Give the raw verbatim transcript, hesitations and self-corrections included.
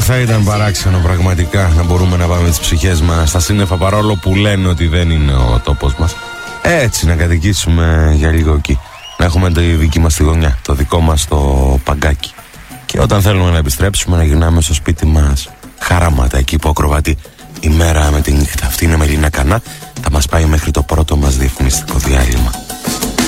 θα ήταν παράξενο πραγματικά να μπορούμε να πάμε τις ψυχές μας στα σύννεφα, παρόλο που λένε ότι δεν είναι ο τόπος μας. Έτσι να κατοικήσουμε για λίγο εκεί, να έχουμε τη δική μας τη γωνιά, το δικό μας το παγκάκι. Και όταν θέλουμε να επιστρέψουμε να γυρνάμε στο σπίτι μας χαράματα, εκεί που ακροβατεί η μέρα με τη νύχτα. Αυτή είναι η Μελίνα Κανά, θα μας πάει μέχρι το πρώτο μας διαφημιστικό διάλειμμα.